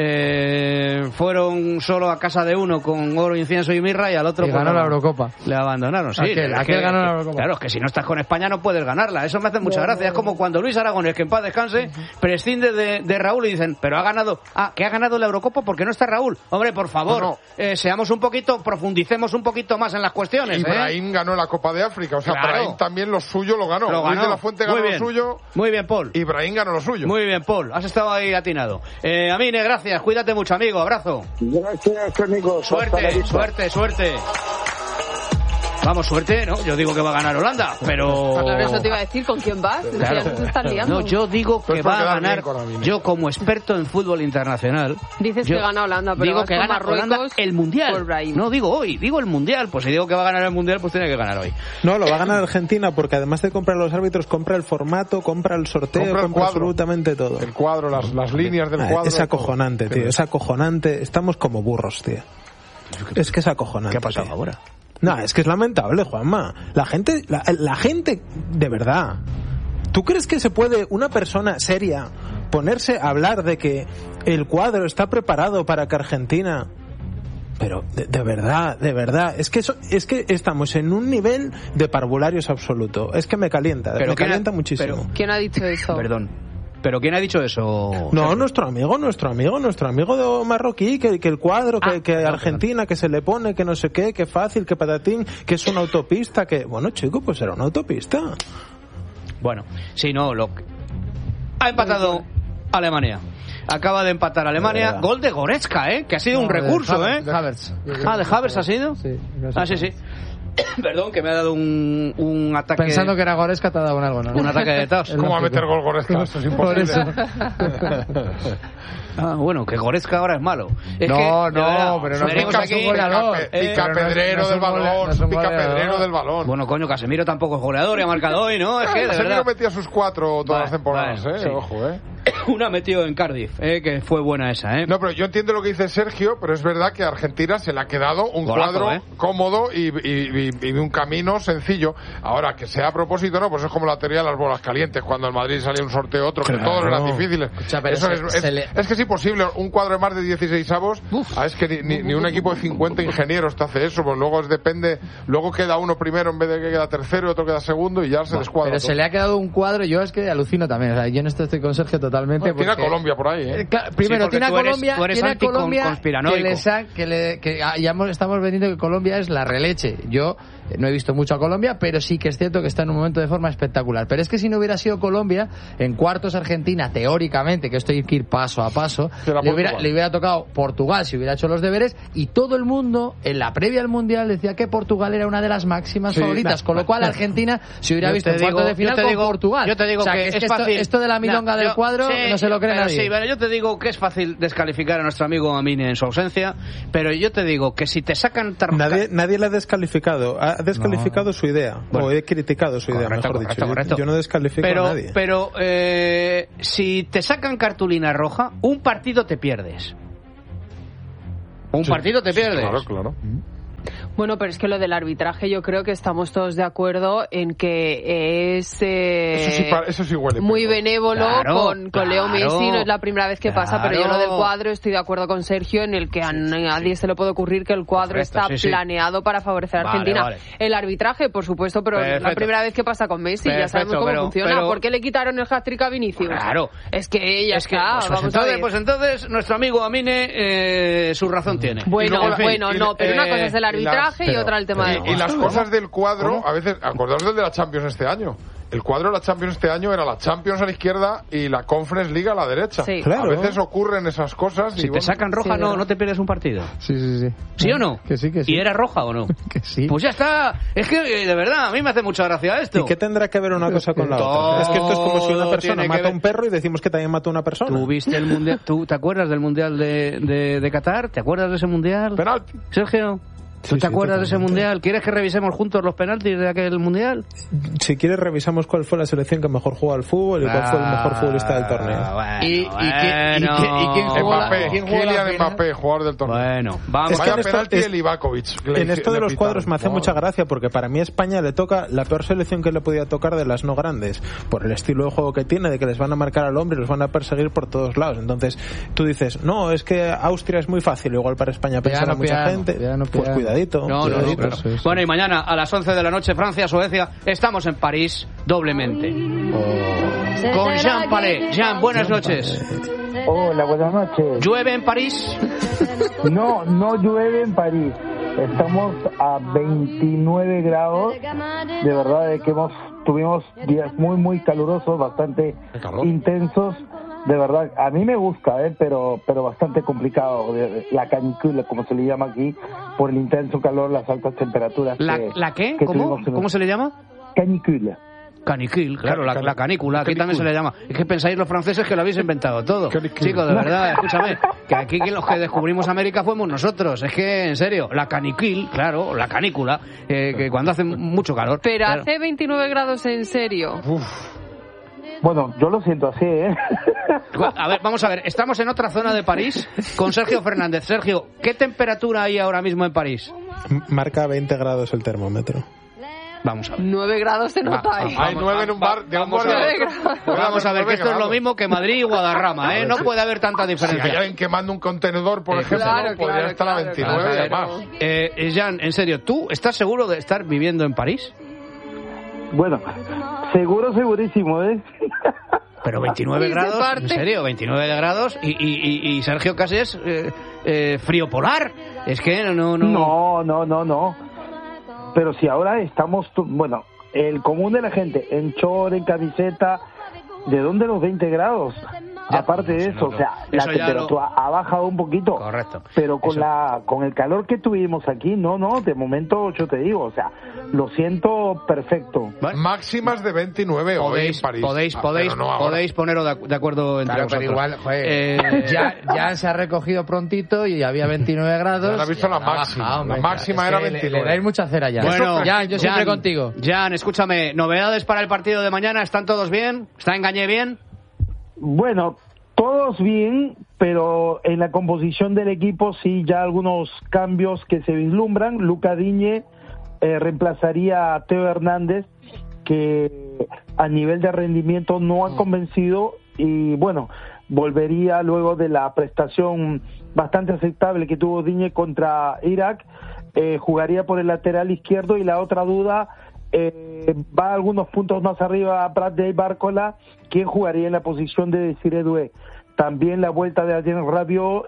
fueron solo a casa de uno con oro, incienso y mirra y al otro... Y ganó la Eurocopa. Le abandonaron, sí. Aquel ganó la Eurocopa. Claro, es que si no estás con España no puedes ganarla. Eso me hace mucha gracia. Es como cuando Luis Aragonés, que en paz descanse, prescinde de Raúl y dicen, pero ha ganado... que ha ganado la Eurocopa porque no está Raúl. Hombre, por favor, seamos un poquito, profundicemos un poquito más en las cuestiones. Ibrahim ganó la Copa de África, o sea, Brahim también lo suyo lo ganó. Luis de la Fuente ganó lo suyo. Muy bien, Paul. Ibrahim ganó lo suyo. Muy bien, Paul. Has estado ahí atinado. Amine, gracias. Cuídate mucho, amigo. Abrazo. Gracias, amigo. Suerte. Vamos, suerte, ¿no? Yo digo que va a ganar Holanda, pero... Claro, eso te iba a decir, ¿con quién vas? Claro. Ya nos estás liando. No, yo digo que va a ganar, yo como experto en fútbol internacional... Dices que gana Holanda, pero digo que gana Marruecos Holanda el Mundial. No digo hoy, digo el Mundial. Pues si digo que va a ganar el Mundial, pues tiene que ganar hoy. No, lo va a ganar Argentina, porque además de comprar los árbitros, compra el formato, compra el sorteo, compra absolutamente todo. El cuadro, las líneas del cuadro. Es acojonante, tío, es acojonante. Estamos como burros, tío. Es que es acojonante. ¿Qué ha pasado tío. ahora? No, es que es lamentable, Juanma. La gente, de verdad. ¿Tú crees que se puede una persona seria ponerse a hablar de que el cuadro está preparado para que Argentina... Pero de verdad, es que estamos en un nivel de parvularios absoluto. Es que me calienta, muchísimo. Pero, ¿quién ha dicho eso? Perdón. ¿Pero quién ha dicho eso? No, nuestro amigo de marroquí, que el cuadro, que Argentina, que se le pone, que no sé qué, que fácil, que patatín, que es una autopista, que... Bueno, chico, pues era una autopista. Bueno, si no, ha empatado Alemania. Acaba de empatar Alemania. Gol de Goretzka, que ha sido un recurso, de Havertz. ¿De Havertz ha sido? Sí. Sí. Perdón, que me ha dado un ataque... Pensando que era Goretzka te ha dado algo, ¿no? Un ataque de tos. ¿Cómo va a meter gol Goretzka? Esto es imposible. Bueno, que Goretzka ahora es malo. Pero no es un goleador. Pica pedrero del balón. Pica pedrero del balón. Bueno, coño, Casemiro tampoco es goleador y ha marcado hoy, ¿no? Es que de Casemiro verdad... metía sus 4 todas las temporadas, sí. Ojo, Una metió en Cardiff, que fue buena esa, No, pero yo entiendo lo que dice Sergio, pero es verdad que a Argentina se le ha quedado un golazo, cuadro cómodo y un camino sencillo. Ahora, que sea a propósito, no, pues es como la teoría de las bolas calientes, cuando en Madrid salía un sorteo otro, que todos eran difíciles. Escucha, pero es que es imposible, un cuadro de más de 16 avos, es que ni un equipo de 50 ingenieros te hace eso, pues luego depende, luego queda uno primero en vez de que queda tercero y otro queda segundo y ya se descuadra. Pero todo. Se le ha quedado un cuadro, yo es que alucino también, o sea, yo en esto estoy con Sergio totalmente. Tiene a Colombia por ahí, Primero, tiene a Colombia, estamos vendiendo que Colombia es la releche. Yo no he visto mucho a Colombia, pero sí que es cierto que está en un momento de forma espectacular. Pero es que si no hubiera sido Colombia, en cuartos Argentina, teóricamente, que esto hay que ir paso a paso, le hubiera tocado Portugal si hubiera hecho los deberes, y todo el mundo, en la previa al Mundial, decía que Portugal era una de las máximas favoritas, con lo cual Argentina se hubiera visto en cuartos de final con Portugal. Yo te digo que es fácil. Esto de la milonga del cuadro no se lo cree nadie. Sí, bueno, yo te digo que es fácil descalificar a nuestro amigo Amine en su ausencia, pero yo te digo que si te sacan nadie le ha descalificado. Ha descalificado su idea, o he criticado su idea, mejor dicho. Yo no descalifico a nadie. Pero si te sacan cartulina roja, un partido te pierdes. Partido te pierdes. Claro. Bueno, pero es que lo del arbitraje yo creo que estamos todos de acuerdo en que es eso sí huele muy benévolo con Leo Messi, no es la primera vez que pasa, pero yo lo del cuadro estoy de acuerdo con Sergio en el que a nadie se le puede ocurrir que el cuadro está planeado para favorecer a Argentina. Vale. El arbitraje, por supuesto, pero es la primera vez que pasa con Messi, ya sabemos cómo funciona. ¿Por qué le quitaron el hat-trick a Vinicius? Claro. Es que ya está. Pues entonces nuestro amigo Amine su razón tiene. Bueno, pero una cosa es el arbitraje y otra el tema de... Y las cosas del cuadro, a veces, acordaos del de la Champions este año. El cuadro de la Champions este año era la Champions a la izquierda y la Conference League a la derecha. Sí. Claro. A veces ocurren esas cosas. Si te sacan roja, no te pierdes un partido. Sí. ¿Sí o no? Que sí. ¿Y era roja o no? Que sí. Pues ya está. Es que, de verdad, a mí me hace mucha gracia esto. ¿Y qué tendrá que ver una cosa con la otra? Es que esto es como si una persona mata a un perro y decimos que también mató a una persona. ¿Tú viste el mundial? ¿Tú te acuerdas del mundial de Qatar? ¿Te acuerdas de ese mundial? Penalti. Sergio. ¿Tú te acuerdas de ese mundial? ¿Quieres que revisemos juntos los penaltis de aquel mundial? Si quieres revisamos cuál fue la selección que mejor jugó al fútbol y cuál fue el mejor futbolista del torneo. ¿Quién jugó Kylian Mbappé, jugador del torneo. Bueno, vamos. Vaya penalti el Ivakovic. En esto de los cuadros me hace mucha gracia porque para mí a España le toca la peor selección que le podía tocar de las no grandes, por el estilo de juego que tiene, de que les van a marcar al hombre y los van a perseguir por todos lados. Entonces tú dices, no, es que Austria es muy fácil, igual para España pensar a mucha gente. Pues cuidadito. Bueno, y mañana a las 11 de la noche, Francia-Suecia, estamos en París doblemente. Con Jean Palais. Jean, buenas noches. Hola, buenas noches. ¿Llueve en París? No llueve en París. Estamos a 29 grados. De verdad que tuvimos días muy calurosos, bastante intensos. de verdad, a mí me gusta, pero bastante complicado. La canicula, como se le llama aquí, por el intenso calor, las altas temperaturas. ¿La qué? ¿Cómo se le llama? Canicula. Canicule, claro, la canícula, aquí también se le llama. Es que pensáis los franceses que lo habéis inventado todo. Chicos, de verdad, escúchame, que aquí los que descubrimos América fuimos nosotros. Es que, en serio, la canicule, claro, la canícula, que cuando hace mucho calor. Pero claro. hace 29 grados en serio. Bueno, yo lo siento así, A ver, vamos a ver, estamos en otra zona de París con Sergio Fernández. Sergio, ¿qué temperatura hay ahora mismo en París? Marca 20 grados el termómetro. Vamos a ver. 9 grados se nota ahí. Hay 9 en un bar. Vamos a ver, que esto es lo mismo que Madrid y Guadarrama, ¿eh? No puede haber tanta diferencia. Si hay alguien quemando un contenedor, por ejemplo, podría estar a 29 y además. Jan, en serio, ¿tú estás seguro de estar viviendo en París? Bueno, segurísimo, Pero 29 grados, en serio, 29 grados y Sergio casi es frío polar. Es que No. Pero si ahora estamos, bueno, el común de la gente, en short, en camiseta, ¿de dónde los 20 grados? Ya, aparte de eso, o sea, la temperatura ha bajado un poquito. Correcto. Pero con el calor que tuvimos aquí, no, de momento yo te digo, o sea, lo siento perfecto. ¿Vale? Máximas de 29 hoy en París. Podéis poneros de acuerdo entre vosotros. Pero igual, joder, ya se ha recogido prontito y había 29 grados. Ya has visto la máxima. La máxima era 29. Le dais mucha cera ya. Bueno, yo siempre contigo. Jan, escúchame, ¿novedades para el partido de mañana? ¿Están todos bien? ¿Está Engañé bien? Bueno, todos bien, pero en la composición del equipo sí ya algunos cambios que se vislumbran. Luca Digne reemplazaría a Teo Hernández, que a nivel de rendimiento no ha convencido, y bueno, volvería luego de la prestación bastante aceptable que tuvo Digne contra Irak, jugaría por el lateral izquierdo, y la otra duda va algunos puntos más arriba a Bradley Barcola, quien jugaría en la posición de Desiré Doué. También la vuelta de Adrien Rabiot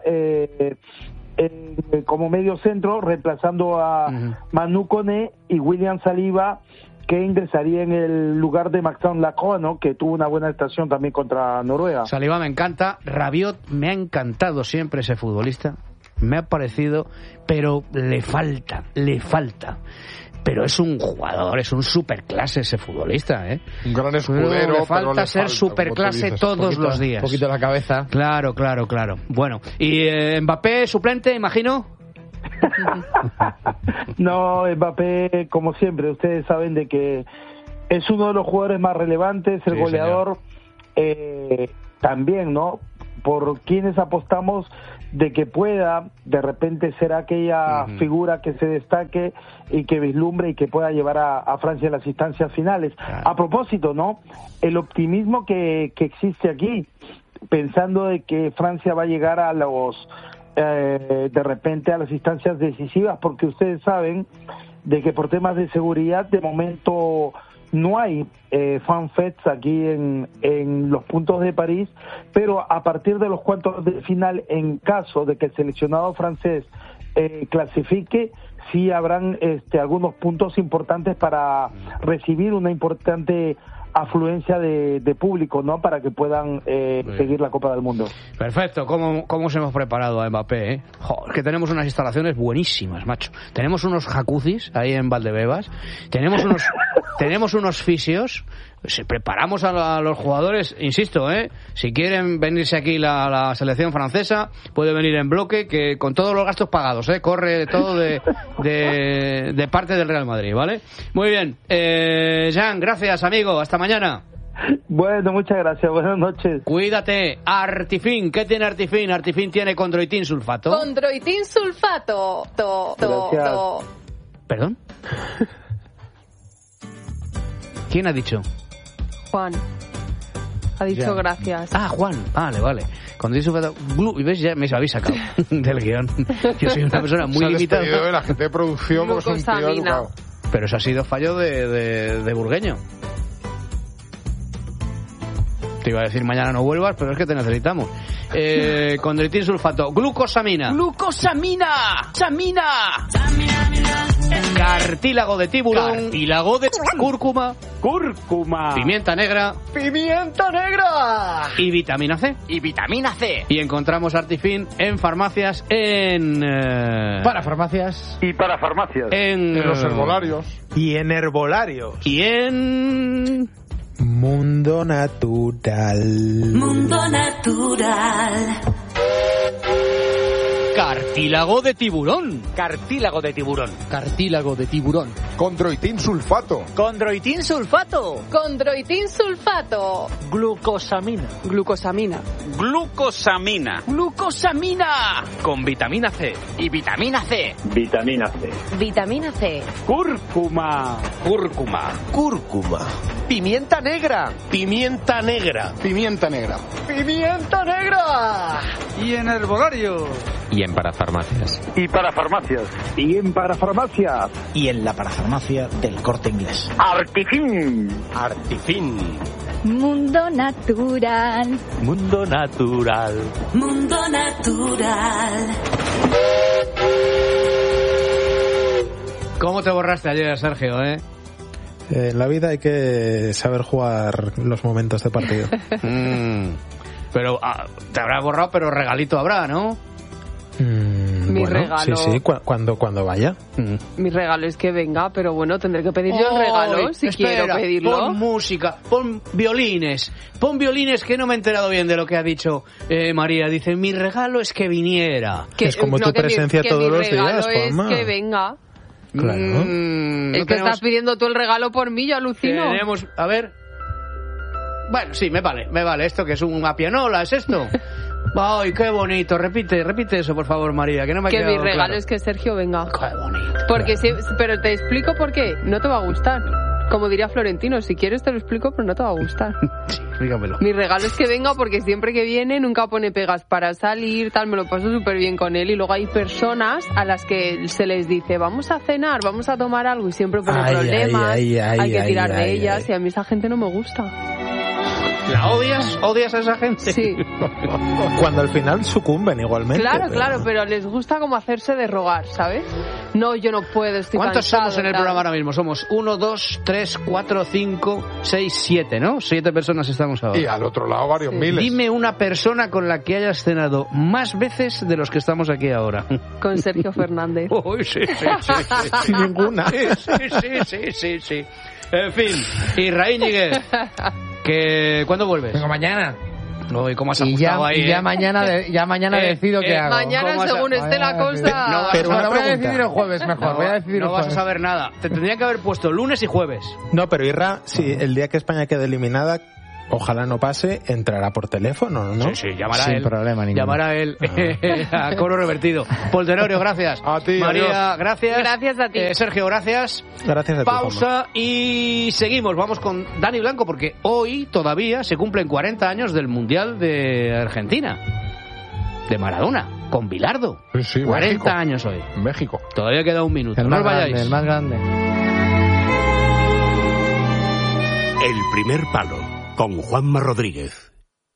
como medio centro, reemplazando a Manu Koné, y William Saliba, que ingresaría en el lugar de Maxime Lacroix, ¿no?, que tuvo una buena estación también contra Noruega. Saliba me encanta, Rabiot me ha encantado siempre ese futbolista, me ha parecido, pero le falta. Pero es un jugador, es un superclase ese futbolista, ¿eh? Un gran escudero. Le falta ser superclase todos los días. Un poquito la cabeza. Claro. Bueno, ¿y Mbappé suplente, imagino? No, Mbappé, como siempre, ustedes saben de que es uno de los jugadores más relevantes, el goleador. También, ¿no?, por quienes apostamos de que pueda de repente ser aquella figura que se destaque y que vislumbre y que pueda llevar a Francia a las instancias finales. A propósito, ¿no?, el optimismo que existe aquí, pensando de que Francia va a llegar a de repente a las instancias decisivas, porque ustedes saben de que por temas de seguridad de momento no hay fanfests aquí en los puntos de París, pero a partir de los cuartos de final, en caso de que el seleccionado francés clasifique, sí habrán algunos puntos importantes para recibir una importante afluencia de público, ¿no?, para que puedan seguir la Copa del Mundo. Perfecto. ¿Cómo nos hemos preparado a Mbappé, eh? Joder, que tenemos unas instalaciones buenísimas, macho. Tenemos unos jacuzzis ahí en Valdebebas, tenemos unos fisios. Preparamos a los jugadores, insisto, si quieren venirse aquí la selección francesa, puede venir en bloque, que con todos los gastos pagados, corre todo de parte del Real Madrid, ¿vale? Muy bien, Jan, gracias, amigo, hasta mañana. Bueno, muchas gracias, buenas noches. Cuídate. Artifin, ¿qué tiene Artifin? Artifin tiene condroitin sulfato. Condroitin sulfato. ¿Perdón? ¿Quién ha dicho? Juan. Ha dicho gracias. Ah, Juan. Vale. Cuando dice ¿ves? Ya me habéis sacado del guión. Yo soy una persona muy limitada. Se ha despedido de la gente de producción porque es un tío educado. Pero eso ha sido fallo de Burgueño. Te iba a decir mañana no vuelvas, pero es que te necesitamos. Condroitin sulfato. Glucosamina. ¡Glucosamina! ¡Samina! cartílago de tiburón, cartílago de cúrcuma, pimienta negra, y vitamina C. Y encontramos Artifin en farmacias, para farmacias y para farmacias, en los herbolarios y en herbolarios y en Mundo Natural. cartílago de tiburón. Condroitin sulfato. Glucosamina. Con vitamina C. vitamina C, Cúrcuma. pimienta negra. Y en herbolario. Y en parafarmacias. y para farmacias, Y en la parafarmacia del Corte Inglés. Artifin. Mundo natural. ¿Cómo te borraste ayer, Sergio, En la vida hay que saber jugar los momentos de partido. Pero te habrá borrado, pero regalito habrá, ¿no? Mi regalo. Sí, cuando vaya. Mi regalo es que venga, pero bueno, tendré que pedir yo el regalo si quiero pedirlo. Pon música, pon violines, que no me he enterado bien de lo que ha dicho María. Dice, mi regalo es que viniera. Es como tu presencia todos los días, Juanma. Es que venga. Claro. Es que estás pidiendo tú el regalo por mí, yo alucino. A ver. Bueno, sí, me vale. ¿Esto que es una pianola? ¿Es esto? Ay, qué bonito. Repite eso, por favor, María, que no me ha quedado mi regalo claro. Es que Sergio venga. Qué bonito. Porque pero te explico por qué. No te va a gustar. Como diría Florentino, si quieres te lo explico, pero no te va a gustar. Sí, explícamelo. Mi regalo es que venga porque siempre que viene nunca pone pegas para salir, tal, me lo paso súper bien con él. Y luego hay personas a las que se les dice, vamos a cenar, vamos a tomar algo, y siempre pone problemas, hay que tirar de ellas, y a mí esa gente no me gusta. ¿La odias? ¿Odias a esa gente? Sí. Cuando al final sucumben igualmente. Claro, pero les gusta como hacerse de rogar, ¿sabes? No, yo no puedo, estoy ¿Cuántos cansado, somos en el programa ahora mismo? Somos 1, 2, 3, 4, 5, 6, 7, ¿no? 7 personas estamos ahora. Y al otro lado varios miles. Dime una persona con la que hayas cenado más veces de los que estamos aquí ahora. Con Sergio Fernández. Uy, sí. Ninguna. Sí. En fin, Israel Ñíguez, ¿cuándo vuelves? Vengo mañana. No, ¿y cómo has ajustado ahí? Y ya mañana decido qué hago. Mañana, según esté la cosa... Pero voy a decidir el jueves mejor. No vas a saber nada. Te tendría que haber puesto lunes y jueves. No, pero Irra, si el día que España quede eliminada, ojalá no pase, entrará por teléfono, ¿no? Sí, llamará Sin él. problema ninguno. Llamará él a coro revertido. Paul Tenorio, gracias. A ti, María, adiós. gracias. Gracias a ti. Sergio, gracias. Gracias a ti, Pausa y seguimos. Vamos con Dani Blanco porque hoy todavía se cumplen 40 años del Mundial de Argentina. De Maradona, con Bilardo. Sí, 40 México. años hoy. México. Todavía queda un minuto. El No más os vayáis. grande, el más grande. El primer palo, con Juanma Rodríguez.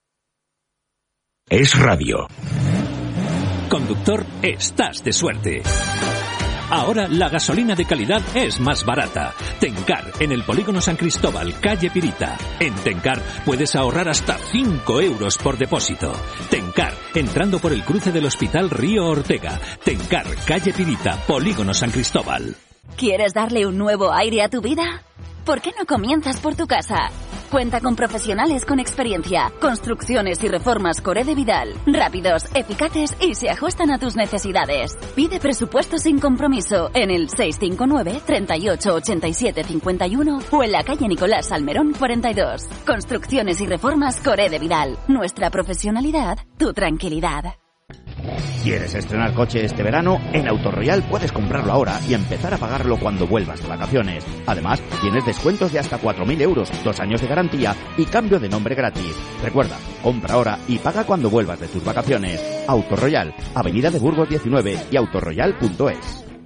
Es radio. Conductor, estás de suerte. Ahora la gasolina de calidad es más barata. Tencar, en el Polígono San Cristóbal, calle Pirita. En Tencar puedes ahorrar hasta 5 euros por depósito. Tencar, entrando por el cruce del Hospital Río Ortega. Tencar, calle Pirita, Polígono San Cristóbal. ¿Quieres darle un nuevo aire a tu vida? ¿Por qué no comienzas por tu casa? Cuenta con profesionales con experiencia, construcciones y reformas Coré de Vidal, rápidos, eficaces y se ajustan a tus necesidades. Pide presupuesto sin compromiso en el 659 38 87 51 o en la calle Nicolás Salmerón 42. Construcciones y reformas Coré de Vidal. Nuestra profesionalidad, tu tranquilidad. ¿Quieres estrenar coche este verano? En Autoroyal puedes comprarlo ahora y empezar a pagarlo cuando vuelvas de vacaciones. Además, tienes descuentos de hasta 4.000 euros, 2 años de garantía y cambio de nombre gratis. Recuerda, compra ahora y paga cuando vuelvas de tus vacaciones. Autoroyal, Avenida de Burgos 19 y autoroyal.es.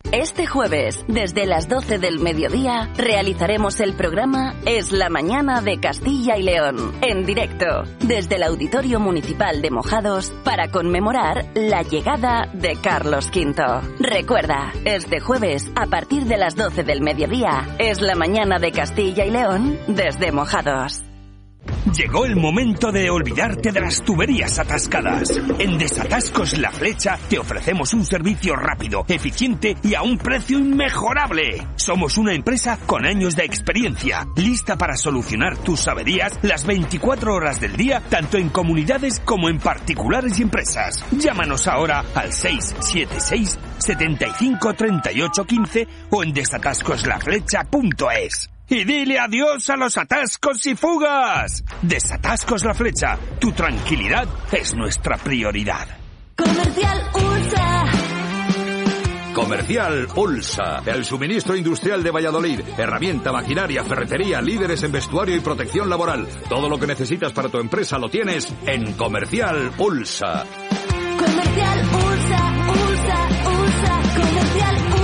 Este jueves, desde las 12 del mediodía, realizaremos el programa Es la Mañana de Castilla y León, en directo, desde el Auditorio Municipal de Mojados, para conmemorar la llegada de Carlos V. Recuerda, este jueves, a partir de las 12 del mediodía, Es la Mañana de Castilla y León, desde Mojados. Llegó el momento de olvidarte de las tuberías atascadas. En Desatascos La Flecha te ofrecemos un servicio rápido, eficiente y a un precio inmejorable. Somos una empresa con años de experiencia, lista para solucionar tus averías las 24 horas del día, tanto en comunidades como en particulares y empresas. Llámanos ahora al 676 75 38 15 o en desatascoslaflecha.es. Y dile adiós a los atascos y fugas. Desatascos La Flecha. Tu tranquilidad es nuestra prioridad. Comercial USA. Comercial Ulsa, el suministro industrial de Valladolid, herramienta, maquinaria, ferretería, líderes en vestuario y protección laboral. Todo lo que necesitas para tu empresa lo tienes en Comercial Ulsa. Comercial USA, Comercial USA.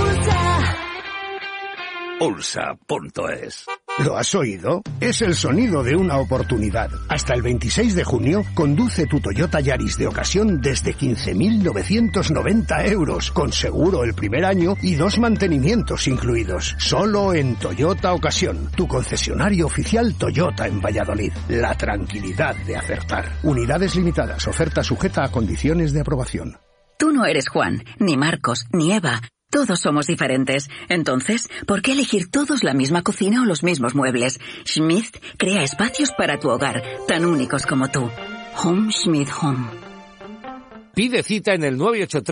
Ulsa.es. ¿Lo has oído? Es el sonido de una oportunidad. Hasta el 26 de junio, conduce tu Toyota Yaris de ocasión desde 15.990 euros, con seguro el primer año y 2 mantenimientos incluidos. Solo en Toyota Ocasión, tu concesionario oficial Toyota en Valladolid. La tranquilidad de acertar. Unidades limitadas, oferta sujeta a condiciones de aprobación. Tú no eres Juan, ni Marcos, ni Eva. Todos somos diferentes. Entonces, ¿por qué elegir todos la misma cocina o los mismos muebles? Schmidt crea espacios para tu hogar, tan únicos como tú. Home Schmidt Home. Pide cita en el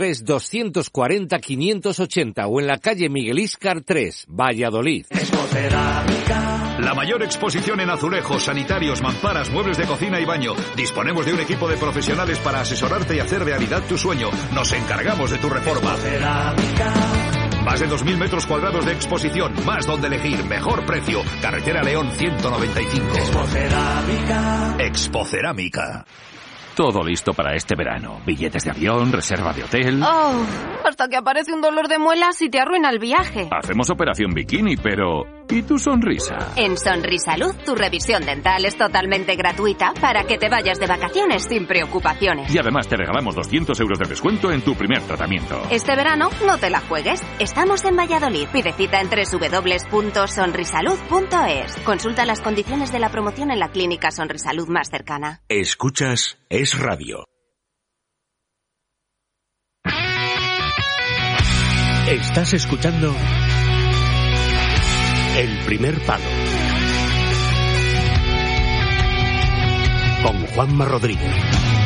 983-240-580 o en la calle Miguel Íscar 3, Valladolid. La mayor exposición en azulejos, sanitarios, mamparas, muebles de cocina y baño. Disponemos de un equipo de profesionales para asesorarte y hacer realidad tu sueño. Nos encargamos de tu reforma. Más de 2.000 metros cuadrados de exposición, más donde elegir, mejor precio. Carretera León 195. Expocerámica. Todo listo para este verano. Billetes de avión, reserva de hotel... Oh, hasta que aparece un dolor de muelas y te arruina el viaje. Hacemos operación bikini, pero... ¿y tu sonrisa? En Sonrisalud, tu revisión dental es totalmente gratuita para que te vayas de vacaciones sin preocupaciones. Y además te regalamos 200 euros de descuento en tu primer tratamiento. Este verano no te la juegues. Estamos en Valladolid. Pide cita en www.sonrisalud.es. Consulta las condiciones de la promoción en la clínica Sonrisalud más cercana. Escuchas Es Radio. Estás escuchando El Primer Palo con Juanma Rodríguez.